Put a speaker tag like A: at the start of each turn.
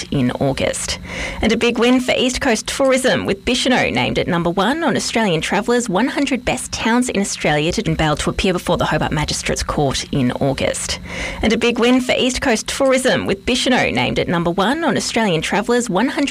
A: in August. And a big win for East Coast tourism, with Bicheno named at number 1 on Australian Travellers' 100 Best Towns in Australia to bail to appear before the Hobart Magistrates Court in August. And a big win for East Coast tourism, with Bicheno named at number 1 on Australian Travellers' 100